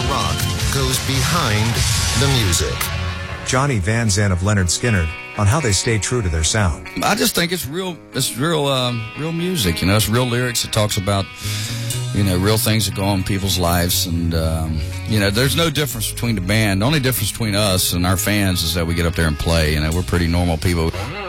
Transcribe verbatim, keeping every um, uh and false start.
rock goes behind the music. Johnny Van Zandt of Leonard Skinner on how they stay true to their sound. I just think it's real, it's real, um, real music. You know, it's real lyrics. It talks about, you know, real things that go on in people's lives. And, um, you know, there's no difference between the band. The only difference between us and our fans is that we get up there and play. You know, we're pretty normal people.